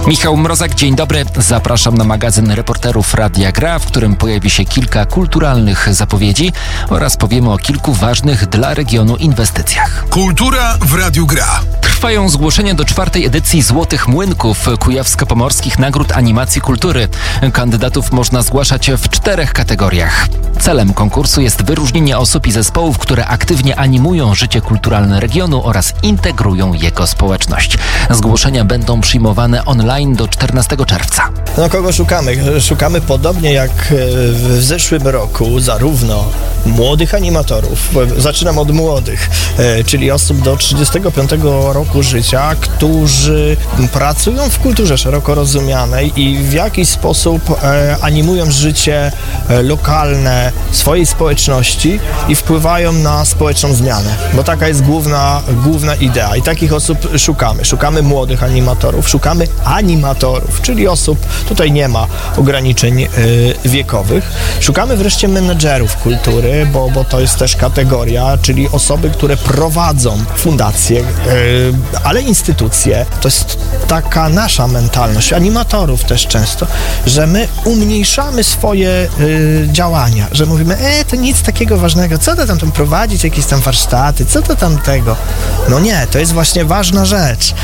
Michał Mrozek, dzień dobry. Zapraszam na magazyn reporterów Radia Gra, w którym pojawi się kilka kulturalnych zapowiedzi oraz powiemy o kilku ważnych dla regionu inwestycjach. Kultura w Radiu Gra. Trwają zgłoszenia do 4. edycji Złotych Młynków Kujawsko-Pomorskich Nagród Animacji Kultury. Kandydatów można zgłaszać w 4 kategoriach. Celem konkursu jest wyróżnienie osób i zespołów, które aktywnie animują życie kulturalne regionu oraz integrują jego społeczność. Zgłoszenia będą przyjmowane online do 14 czerwca. Kogo szukamy? Szukamy podobnie jak w zeszłym roku zarówno młodych animatorów, zaczynam od młodych, czyli osób do 35 roku życia, którzy pracują w kulturze szeroko rozumianej i w jakiś sposób animują życie lokalne swojej społeczności i wpływają na społeczną zmianę, bo taka jest główna idea i takich osób szukamy. Szukamy młodych animatorów, szukamy animatorów, czyli osób, tutaj nie ma ograniczeń wiekowych. Szukamy wreszcie menedżerów kultury, bo to jest też kategoria, czyli osoby, które prowadzą fundacje, ale instytucje. To jest taka nasza mentalność, animatorów też często, że my umniejszamy swoje działania, że mówimy, to nic takiego ważnego, co to tam prowadzić, jakieś tam warsztaty, co to tam tego? No nie, to jest właśnie ważna rzecz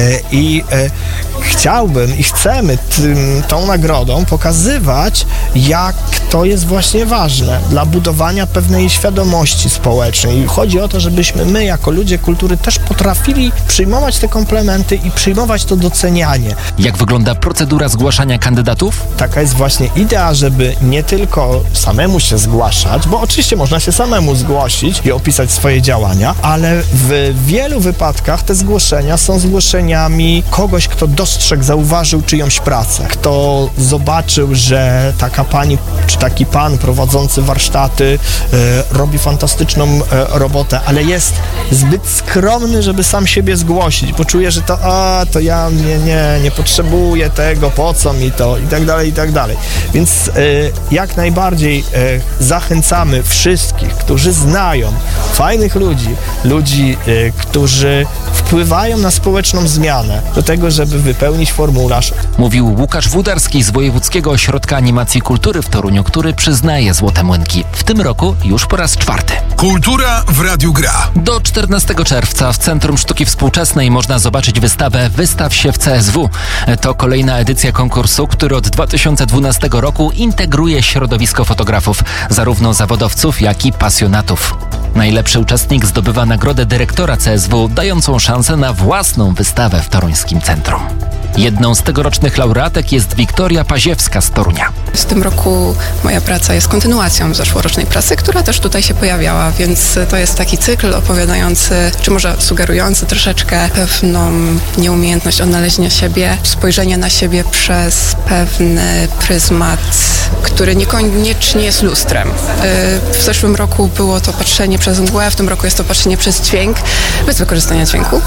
i chciałbym i chcemy tą nagrodą pokazywać, jak to jest właśnie ważne dla budowania pewnej świadomości społecznej. I chodzi o to, żebyśmy my jako ludzie kultury też potrafili przyjmować te komplementy i przyjmować to docenianie. Jak wygląda procedura zgłaszania kandydatów? Taka jest właśnie idea, żeby nie tylko samemu się zgłaszać, bo oczywiście można się samemu zgłosić i opisać swoje działania, ale w wielu wypadkach te zgłoszenia są zgłoszeniami kogoś, kto dostrzegł, zauważył czyjąś pracę, kto zobaczył, że taka pani czy taki pan prowadzący warsztaty robi fantastyczną robotę, ale jest zbyt skromny, żeby sam siebie zgłosić, bo czuje, że to ja nie potrzebuję tego, po co mi to i tak dalej. Więc jak najbardziej zachęcamy wszystkich, którzy znają fajnych ludzi, którzy wpływają na społeczną zmianę, do tego, żeby wypełnić formularz. Mówił Łukasz Wódarski z Wojewódzkiego Ośrodka Animacji Kultury w Toruniu, który przyznaje Złote Młynki. W tym roku już po raz 4. Kultura w Radiu Gra. Do 14 czerwca w Centrum Sztuki Współczesnej można zobaczyć wystawę Wystaw się w CSW. To kolejna edycja konkursu, który od 2012 roku integruje środowisko fotografów, zarówno zawodowców, jak i pasjonatów. Najlepszy uczestnik zdobywa nagrodę dyrektora CSW, dającą szansę na własną wystawę w toruńskim centrum. Jedną z tegorocznych laureatek jest Wiktoria Paziewska z Torunia. W tym roku moja praca jest kontynuacją zeszłorocznej pracy, która też tutaj się pojawiała, więc to jest taki cykl opowiadający, czy może sugerujący troszeczkę pewną nieumiejętność odnalezienia siebie, spojrzenia na siebie przez pewny pryzmat, który niekoniecznie jest lustrem. W zeszłym roku było to patrzenie przez mgłę, w tym roku jest to patrzenie przez dźwięk, bez wykorzystania dźwięku,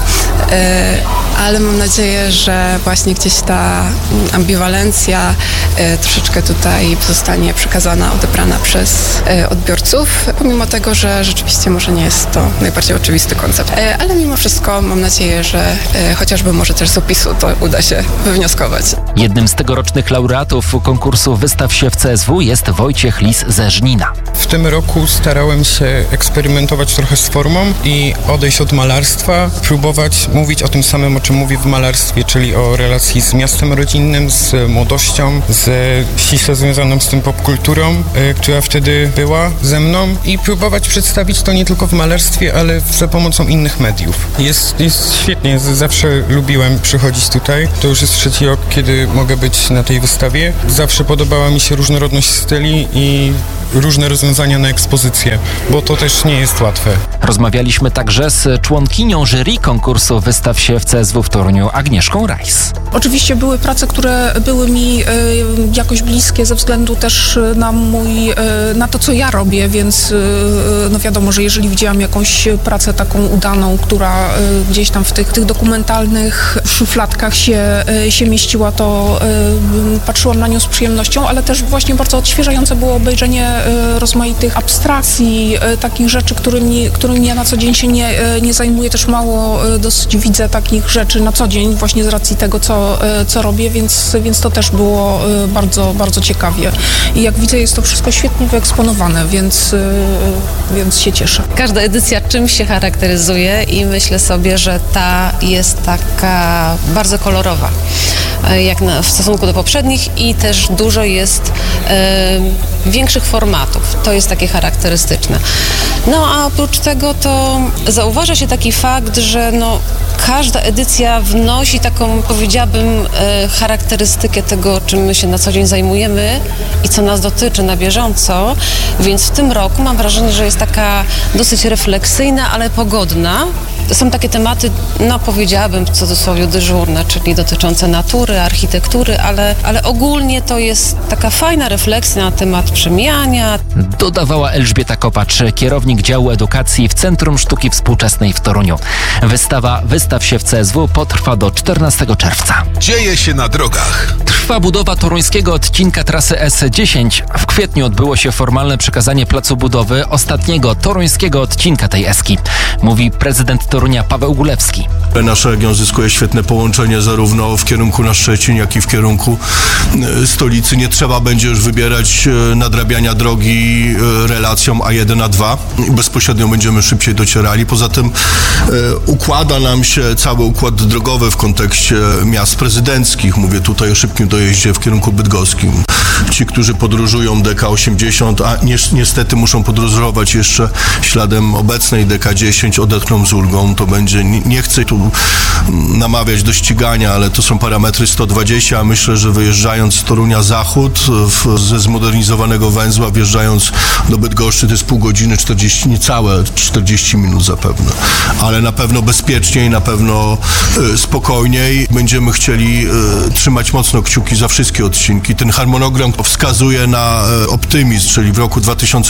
ale mam nadzieję, że właśnie gdzieś ta ambiwalencja troszeczkę tutaj zostanie przekazana, odebrana przez odbiorców, pomimo tego, że rzeczywiście może nie jest to najbardziej oczywisty koncept. Ale mimo wszystko mam nadzieję, że chociażby może też z opisu to uda się wywnioskować. Jednym z tegorocznych laureatów konkursu Wystaw się w CSW jest Wojciech Lis ze Żnina. W tym roku starałem się eksperymentować trochę z formą i odejść od malarstwa, próbować mówić o tym samym, o czym mówię w malarstwie, czyli o relacji z miastem rodzinnym, z młodością, z ściśle związaną z tym popkulturą, która wtedy była ze mną i próbować przedstawić to nie tylko w malarstwie, ale za pomocą innych mediów. Jest świetnie, zawsze lubiłem przychodzić tutaj. To już jest 3. rok, kiedy mogę być na tej wystawie. Zawsze podobała mi się różnorodność styli i różne rozwiązania na ekspozycję, bo to też nie jest łatwe. Rozmawialiśmy także z członkinią jury konkursu Wystaw się w CSW w Toruniu, Agnieszką Rajs. Oczywiście były prace, które były mi jakoś bliskie ze względu też na to, co ja robię, więc no wiadomo, że jeżeli widziałam jakąś pracę taką udaną, która gdzieś tam w tych dokumentalnych szufladkach się mieściła, to patrzyłam na nią z przyjemnością, ale też właśnie bardzo odświeżające było obejrzenie rozmaitych abstrakcji, takich rzeczy, którymi ja na co dzień się nie zajmuję. Też mało dosyć widzę takich rzeczy na co dzień właśnie z racji tego, co robię, więc to też było bardzo, bardzo ciekawie. I jak widzę, jest to wszystko świetnie wyeksponowane, więc się cieszę. Każda edycja czymś się charakteryzuje i myślę sobie, że ta jest taka bardzo kolorowa, jak w stosunku do poprzednich i też dużo jest większych formatów. To jest takie charakterystyczne. No a oprócz tego to zauważa się taki fakt, że każda edycja wnosi taką, powiedziałabym, charakterystykę tego, czym my się na co dzień zajmujemy i co nas dotyczy na bieżąco, więc w tym roku mam wrażenie, że jest taka dosyć refleksyjna, ale pogodna. Są takie tematy, powiedziałabym w cudzysłowie dyżurne, czyli dotyczące natury, architektury, ale ogólnie to jest taka fajna refleksja na temat przemijania. Dodawała Elżbieta Kopacz, kierownik działu edukacji w Centrum Sztuki Współczesnej w Toruniu. Wystawa Wystaw się w CSW potrwa do 14 czerwca. Dzieje się na drogach. Trwa budowa toruńskiego odcinka trasy S10. W kwietniu odbyło się formalne przekazanie placu budowy ostatniego toruńskiego odcinka tej eski, mówi prezydent Torunia Paweł Gulewski. Nasz region zyskuje świetne połączenie zarówno w kierunku na Szczecin, jak i w kierunku stolicy. Nie trzeba będzie już wybierać nadrabiania drogi relacją A1, A2. Bezpośrednio będziemy szybciej docierali. Poza tym układa nam się cały układ drogowy w kontekście miast prezydenckich. Mówię tutaj o szybkim dojeździe w kierunku bydgoskim. Ci, którzy podróżują DK80, a niestety muszą podróżować jeszcze śladem obecnej DK10, odetchną z ulgą. To będzie, nie chcę tu namawiać do ścigania, ale to są parametry 120, a myślę, że wyjeżdżając z Torunia Zachód ze zmodernizowanego węzła, wjeżdżając do Bydgoszczy, to jest pół godziny, 40, niecałe 40 minut zapewne. Ale na pewno bezpieczniej, na pewno spokojniej. Będziemy chcieli trzymać mocno kciuki za wszystkie odcinki. Ten harmonogram wskazuje na optymizm, czyli w roku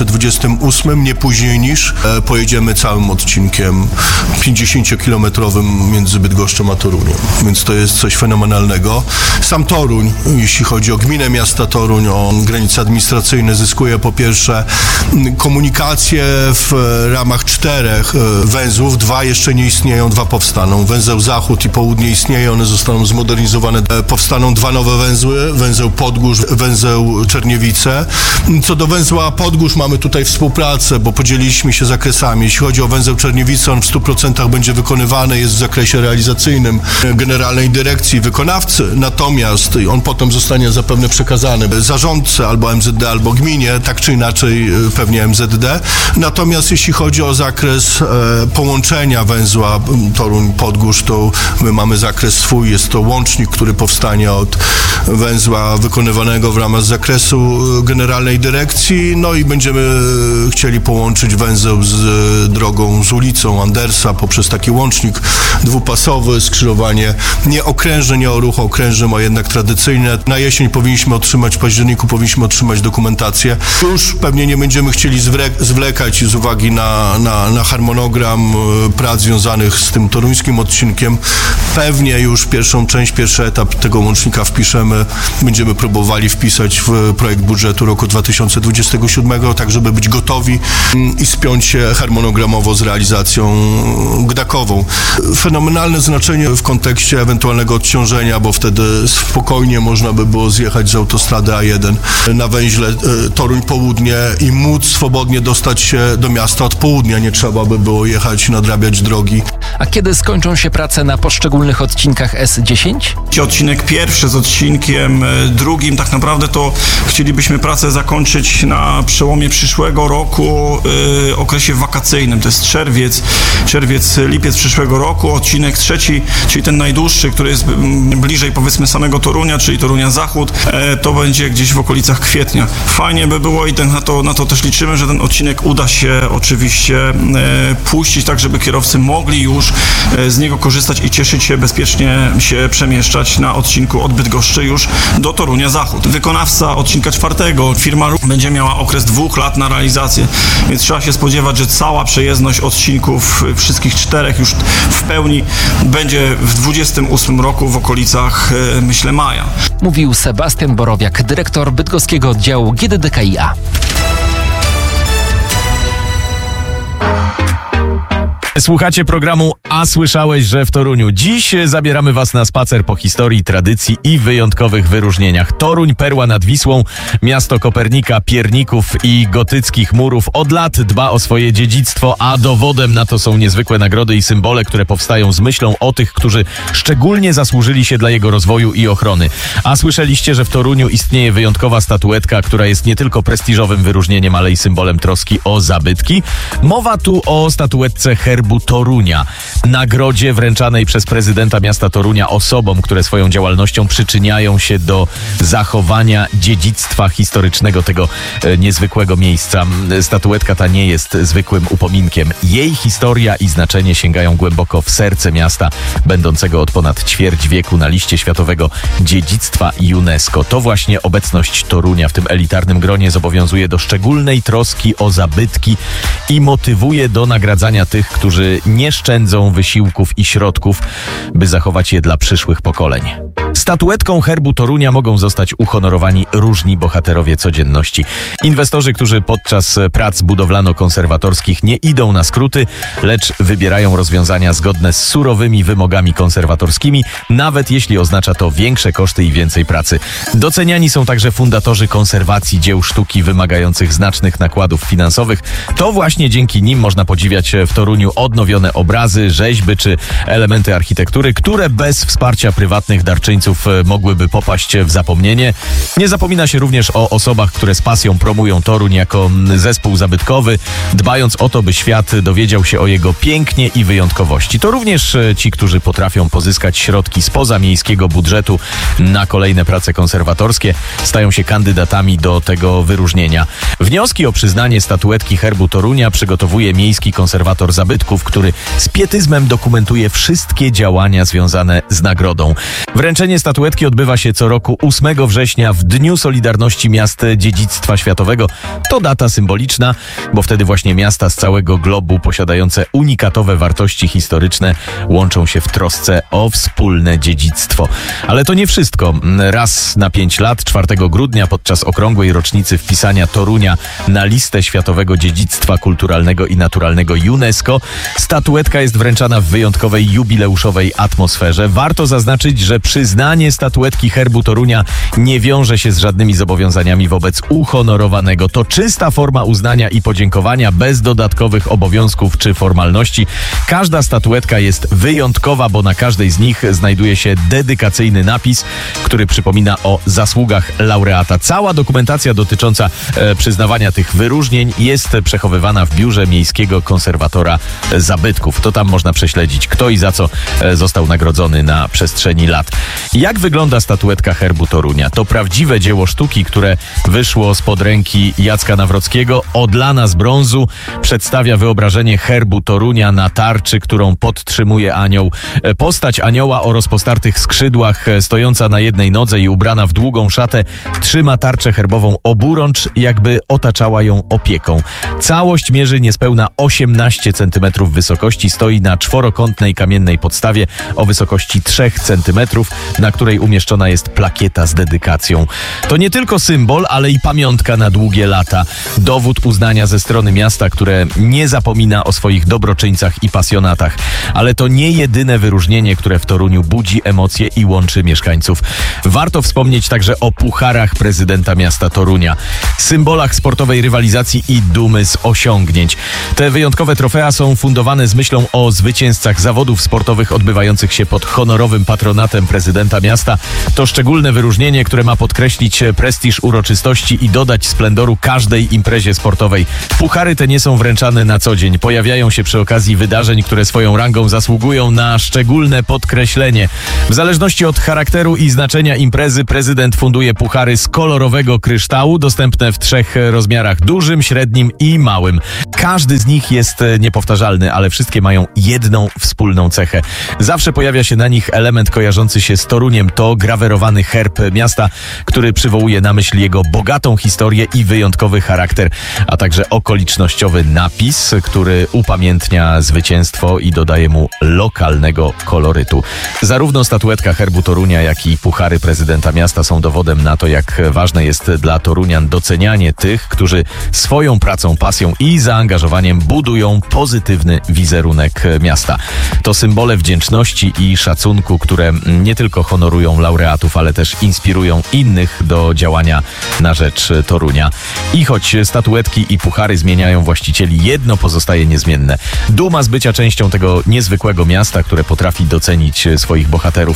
2028, nie później niż pojedziemy całym odcinkiem 50-kilometrowym między Bydgoszczą a Toruniem. Więc to jest coś fenomenalnego. Sam Toruń, jeśli chodzi o gminę miasta Toruń, o granice administracyjne, zyskuje po pierwsze komunikację w ramach 4 węzłów. 2 jeszcze nie istnieją, 2 powstaną. Węzeł Zachód i Południe istnieje, one zostaną zmodernizowane. Powstaną 2 nowe węzły, węzeł Podgórz, węzeł Czerniewice. Co do węzła Podgórz mamy tutaj współpracę, bo podzieliliśmy się zakresami. Jeśli chodzi o węzeł Czerniewice, on w 100% będzie wykonywany, jest w zakresie realizacyjnym Generalnej Dyrekcji Wykonawcy, natomiast on potem zostanie zapewne przekazany zarządcy albo MZD, albo gminie, tak czy inaczej pewnie MZD. Natomiast jeśli chodzi o zakres połączenia węzła Toruń-Podgórz, to my mamy zakres swój, jest to łącznik, który powstanie od węzła wykonywanego w ramach zakresu Generalnej Dyrekcji, no i będziemy chcieli połączyć węzeł z drogą, z ulicą Andersa poprzez taki łącznik dwupasowy, skrzyżowanie nie okrężne, nie o ruchu okrężnym, a jednak tradycyjne. Na jesień powinniśmy otrzymać, w październiku powinniśmy otrzymać dokumentację. Już pewnie nie będziemy chcieli zwlekać z uwagi na harmonogram prac związanych z tym toruńskim odcinkiem. Pewnie już pierwszy etap tego łącznika wpiszemy, będziemy próbowali wpisać w projekt budżetu roku 2027, tak żeby być gotowi i spiąć się harmonogramowo z realizacją gdakową. Fenomenalne znaczenie w kontekście ewentualnego odciążenia, bo wtedy spokojnie można by było zjechać z autostrady A1 na węźle Toruń Południe i móc swobodnie dostać się do miasta od południa. Nie trzeba by było jechać i nadrabiać drogi. A kiedy skończą się prace na poszczególnych odcinkach S10? Odcinek pierwszy z odcinkiem drugim, tak naprawdę to chcielibyśmy pracę zakończyć na przełomie przyszłego roku, okresie wakacyjnym. To jest czerwiec, lipiec przyszłego roku. Odcinek trzeci, czyli ten najdłuższy, który jest bliżej powiedzmy samego Torunia, czyli Torunia Zachód, to będzie gdzieś w okolicach kwietnia. Fajnie by było i na to też liczymy, że ten odcinek uda się oczywiście puścić, tak żeby kierowcy mogli już z niego korzystać i cieszyć się, bezpiecznie się przemieszczać na odcinku od Bydgoszczy już do Torunia Zachód. Wykonawca odcinka 4, firma będzie miała okres 2 lat na realizację, więc trzeba się spodziewać, że cała przejezdność odcinków wszystkich 4 już w pełni będzie w 28 roku w okolicach, myślę, maja. Mówił Sebastian Borowiak, dyrektor bydgoskiego oddziału GDDKiA. Słuchacie programu A słyszałeś, że w Toruniu? Dziś zabieramy was na spacer po historii, tradycji i wyjątkowych wyróżnieniach. Toruń, perła nad Wisłą, miasto Kopernika, pierników i gotyckich murów. Od lat dba o swoje dziedzictwo, a dowodem na to są niezwykłe nagrody i symbole, które powstają z myślą o tych, którzy szczególnie zasłużyli się dla jego rozwoju i ochrony. A słyszeliście, że w Toruniu istnieje wyjątkowa statuetka, która jest nie tylko prestiżowym wyróżnieniem, ale i symbolem troski o zabytki. Mowa tu o statuetce herbu Torunia, nagrodzie wręczanej przez prezydenta miasta Torunia osobom, które swoją działalnością przyczyniają się do zachowania dziedzictwa historycznego tego niezwykłego miejsca. Statuetka ta nie jest zwykłym upominkiem. Jej historia i znaczenie sięgają głęboko w serce miasta, będącego od ponad ćwierć wieku na liście światowego dziedzictwa UNESCO. To właśnie obecność Torunia w tym elitarnym gronie zobowiązuje do szczególnej troski o zabytki i motywuje do nagradzania tych, którzy nie szczędzą wysiłków i środków, by zachować je dla przyszłych pokoleń. Statuetką herbu Torunia mogą zostać uhonorowani różni bohaterowie codzienności. Inwestorzy, którzy podczas prac budowlano-konserwatorskich nie idą na skróty, lecz wybierają rozwiązania zgodne z surowymi wymogami konserwatorskimi, nawet jeśli oznacza to większe koszty i więcej pracy. Doceniani są także fundatorzy konserwacji dzieł sztuki wymagających znacznych nakładów finansowych. To właśnie dzięki nim można podziwiać w Toruniu odnowione obrazy, rzeźby czy elementy architektury, które bez wsparcia prywatnych darczyńców mogłyby popaść w zapomnienie. Nie zapomina się również o osobach, które z pasją promują Toruń jako zespół zabytkowy, dbając o to, by świat dowiedział się o jego pięknie i wyjątkowości. To również ci, którzy potrafią pozyskać środki spoza miejskiego budżetu na kolejne prace konserwatorskie, stają się kandydatami do tego wyróżnienia. Wnioski o przyznanie statuetki herbu Torunia przygotowuje miejski konserwator zabytków, który z pietyzmem dokumentuje wszystkie działania związane z nagrodą. Wręczenie statuetki odbywa się co roku 8 września w Dniu Solidarności Miast Dziedzictwa Światowego. To data symboliczna, bo wtedy właśnie miasta z całego globu posiadające unikatowe wartości historyczne łączą się w trosce o wspólne dziedzictwo. Ale to nie wszystko. Raz na 5 lat, 4 grudnia, podczas okrągłej rocznicy wpisania Torunia na listę Światowego Dziedzictwa Kulturalnego i Naturalnego UNESCO, statuetka jest wręczana w wyjątkowej jubileuszowej atmosferze. Warto zaznaczyć, że przyznanie statuetki herbu Torunia nie wiąże się z żadnymi zobowiązaniami wobec uhonorowanego. To czysta forma uznania i podziękowania bez dodatkowych obowiązków czy formalności. Każda statuetka jest wyjątkowa, bo na każdej z nich znajduje się dedykacyjny napis, który przypomina o zasługach laureata. Cała dokumentacja dotycząca przyznawania tych wyróżnień jest przechowywana w biurze miejskiego konserwatora zabytków. To tam można prześledzić, kto i za co został nagrodzony na przestrzeni lat. Jak wygląda statuetka herbu Torunia? To prawdziwe dzieło sztuki, które wyszło spod ręki Jacka Nawrockiego, odlana z brązu, przedstawia wyobrażenie herbu Torunia na tarczy, którą podtrzymuje anioł. Postać anioła o rozpostartych skrzydłach, stojąca na jednej nodze i ubrana w długą szatę, trzyma tarczę herbową oburącz, jakby otaczała ją opieką. Całość mierzy niespełna 18 cm wysokości, stoi na czworokątnej kamiennej podstawie o wysokości 3 cm, na której umieszczona jest plakieta z dedykacją. To nie tylko symbol, ale i pamiątka na długie lata. Dowód uznania ze strony miasta, które nie zapomina o swoich dobroczyńcach i pasjonatach. Ale to nie jedyne wyróżnienie, które w Toruniu budzi emocje i łączy mieszkańców. Warto wspomnieć także o pucharach prezydenta miasta Torunia, symbolach sportowej rywalizacji i dumy z osiągnięć. Te wyjątkowe trofea są fundowane z myślą o zwycięzcach zawodów sportowych odbywających się pod honorowym patronatem prezydenta miasta. To szczególne wyróżnienie, które ma podkreślić prestiż uroczystości i dodać splendoru każdej imprezie sportowej. Puchary te nie są wręczane na co dzień. Pojawiają się przy okazji wydarzeń, które swoją rangą zasługują na szczególne podkreślenie. W zależności od charakteru i znaczenia imprezy prezydent funduje puchary z kolorowego kryształu, dostępne w 3 rozmiarach: dużym, średnim i małym. Każdy z nich jest niepowtarzalny, ale wszystkie mają jedną wspólną cechę. Zawsze pojawia się na nich element kojarzący się z Toruniem to grawerowany herb miasta, który przywołuje na myśl jego bogatą historię i wyjątkowy charakter, a także okolicznościowy napis, który upamiętnia zwycięstwo i dodaje mu lokalnego kolorytu. Zarówno statuetka herbu Torunia, jak i puchary prezydenta miasta są dowodem na to, jak ważne jest dla Torunian docenianie tych, którzy swoją pracą, pasją i zaangażowaniem budują pozytywny wizerunek miasta. To symbole wdzięczności i szacunku, które nie tylko honorują laureatów, ale też inspirują innych do działania na rzecz Torunia. I choć statuetki i puchary zmieniają właścicieli, jedno pozostaje niezmienne. Duma z bycia częścią tego niezwykłego miasta, które potrafi docenić swoich bohaterów.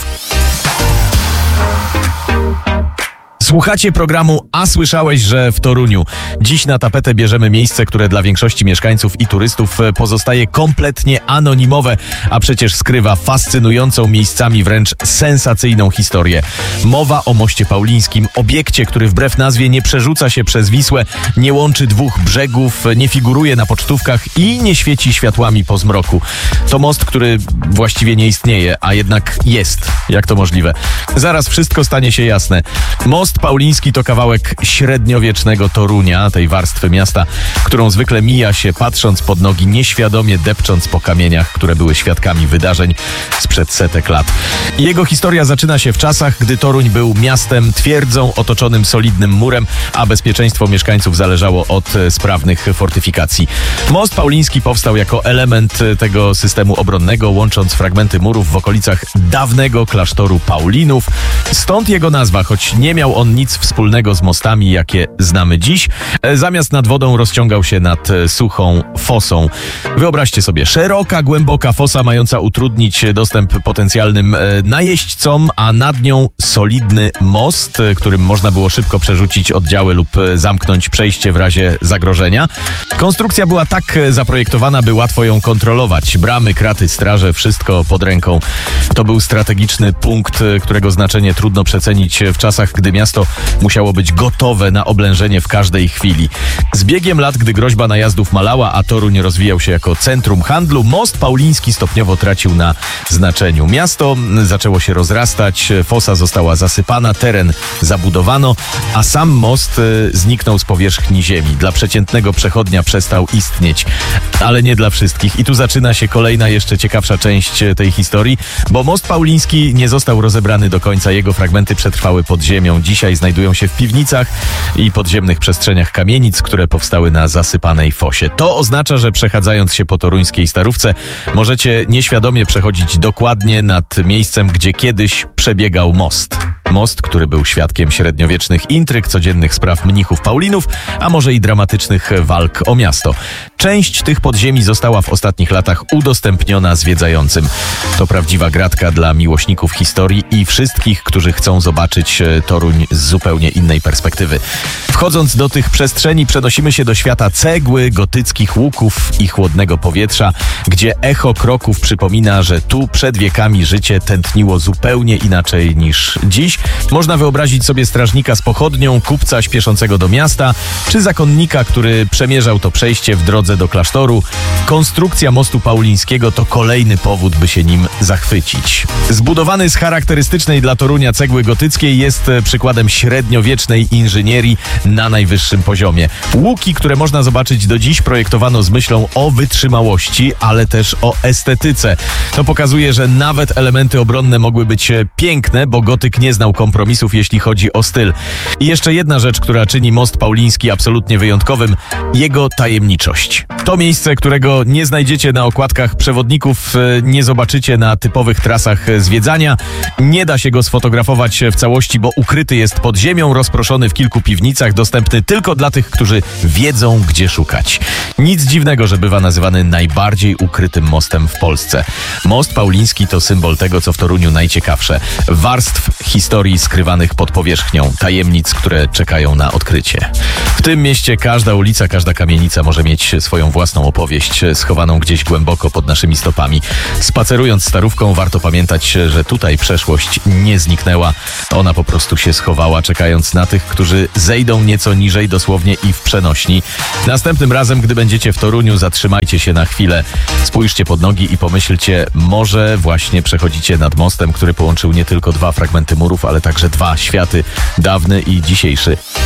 Słuchacie programu A słyszałeś, że w Toruniu? Dziś na tapetę bierzemy miejsce, które dla większości mieszkańców i turystów pozostaje kompletnie anonimowe, a przecież skrywa fascynującą, miejscami wręcz sensacyjną historię. Mowa o Moście Paulińskim, obiekcie, który wbrew nazwie nie przerzuca się przez Wisłę, nie łączy dwóch brzegów, nie figuruje na pocztówkach i nie świeci światłami po zmroku. To most, który właściwie nie istnieje, a jednak jest. Jak to możliwe? Zaraz wszystko stanie się jasne. Most Pauliński to kawałek średniowiecznego Torunia, tej warstwy miasta, którą zwykle mija się patrząc pod nogi, nieświadomie depcząc po kamieniach, które były świadkami wydarzeń sprzed setek lat. Jego historia zaczyna się w czasach, gdy Toruń był miastem twierdzą otoczonym solidnym murem, a bezpieczeństwo mieszkańców zależało od sprawnych fortyfikacji. Most Pauliński powstał jako element tego systemu obronnego, łącząc fragmenty murów w okolicach dawnego klasztoru Paulinów. Stąd jego nazwa, choć nie miał on nic wspólnego z mostami, jakie znamy dziś. Zamiast nad wodą rozciągał się nad suchą fosą. Wyobraźcie sobie, szeroka, głęboka fosa mająca utrudnić dostęp potencjalnym najeźdźcom, a nad nią solidny most, którym można było szybko przerzucić oddziały lub zamknąć przejście w razie zagrożenia. Konstrukcja była tak zaprojektowana, by łatwo ją kontrolować. Bramy, kraty, straże, wszystko pod ręką. To był strategiczny punkt, którego znaczenie trudno przecenić w czasach, gdy miasto musiało być gotowe na oblężenie w każdej chwili. Z biegiem lat, gdy groźba najazdów malała, a Toruń rozwijał się jako centrum handlu, most Pauliński stopniowo tracił na znaczeniu. Miasto zaczęło się rozrastać, fosa została zasypana, teren zabudowano, a sam most zniknął z powierzchni ziemi. Dla przeciętnego przechodnia przestał istnieć, ale nie dla wszystkich. I tu zaczyna się kolejna, jeszcze ciekawsza część tej historii, bo most Pauliński nie został rozebrany do końca, jego fragmenty przetrwały pod ziemią. Dzisiaj znajdują się w piwnicach i podziemnych przestrzeniach kamienic, które powstały na zasypanej fosie. To oznacza, że przechadzając się po toruńskiej Starówce, możecie nieświadomie przechodzić dokładnie nad miejscem, gdzie kiedyś przebiegał most. Most, który był świadkiem średniowiecznych intryg, codziennych spraw mnichów Paulinów, a może i dramatycznych walk o miasto. Część tych podziemi została w ostatnich latach udostępniona zwiedzającym. To prawdziwa gratka dla miłośników historii i wszystkich, którzy chcą zobaczyć Toruń z zupełnie innej perspektywy. Wchodząc do tych przestrzeni, przenosimy się do świata cegły, gotyckich łuków i chłodnego powietrza, gdzie echo kroków przypomina, że tu przed wiekami życie tętniło zupełnie inaczej niż dziś. Można wyobrazić sobie strażnika z pochodnią, kupca śpieszącego do miasta, czy zakonnika, który przemierzał to przejście w drodze do klasztoru. Konstrukcja mostu Paulińskiego to kolejny powód, by się nim zachwycić. Zbudowany z charakterystycznej dla Torunia cegły gotyckiej, jest przykładem średniowiecznej inżynierii na najwyższym poziomie. Łuki, które można zobaczyć do dziś, projektowano z myślą o wytrzymałości, ale też o estetyce. To pokazuje, że nawet elementy obronne mogły być piękne, bo gotyk nie znał kompromisów, jeśli chodzi o styl. I jeszcze jedna rzecz, która czyni most Pauliński absolutnie wyjątkowym: jego tajemniczość. To miejsce, którego nie znajdziecie na okładkach przewodników, nie zobaczycie na typowych trasach zwiedzania. Nie da się go sfotografować w całości, bo ukryty jest pod ziemią, rozproszony w kilku piwnicach, dostępny tylko dla tych, którzy wiedzą, gdzie szukać. Nic dziwnego, że bywa nazywany najbardziej ukrytym mostem w Polsce. Most Pauliński to symbol tego, co w Toruniu najciekawsze: warstw historii historii skrywanych pod powierzchnią, tajemnic, które czekają na odkrycie. W tym mieście każda ulica, każda kamienica może mieć swoją własną opowieść, schowaną gdzieś głęboko pod naszymi stopami. Spacerując Starówką, warto pamiętać, że tutaj przeszłość nie zniknęła. Ona po prostu się schowała, czekając na tych, którzy zejdą nieco niżej, dosłownie i w przenośni. Następnym razem, gdy będziecie w Toruniu, zatrzymajcie się na chwilę, spójrzcie pod nogi i pomyślcie, może właśnie przechodzicie nad mostem, który połączył nie tylko dwa fragmenty murów, ale także dwa światy, dawny i dzisiejszy.